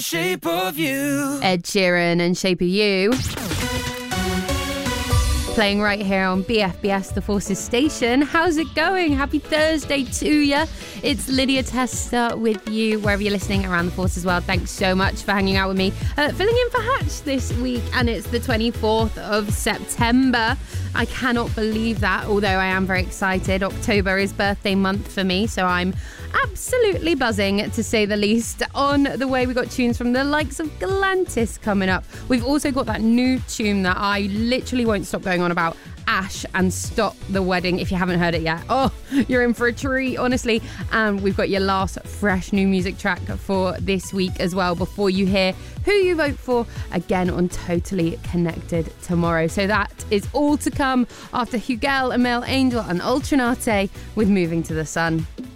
Shape of You. Ed Sheeran and Shape of You. Playing right here on BFBS, The Forces Station. How's it going? Happy Thursday to you. It's Lydia Testa with you, wherever you're listening around the Forces world. Thanks so much for hanging out with me. Filling in for Hatch this week, and it's the 24th of September. I cannot believe that, although I am very excited. October is birthday month for me, so I'm absolutely buzzing, to say the least. On the way, we got tunes from the likes of Galantis coming up. We've also got that new tune that I literally won't stop going on about, Ash and Stop the Wedding. If you haven't heard it yet, oh, you're in for a treat, honestly. And we've got your last fresh new music track for this week as well, before you hear who you vote for again on Totally Connected tomorrow. So that is all to come after Hugel, Amel Angel and Ultranate with Moving to the Sun.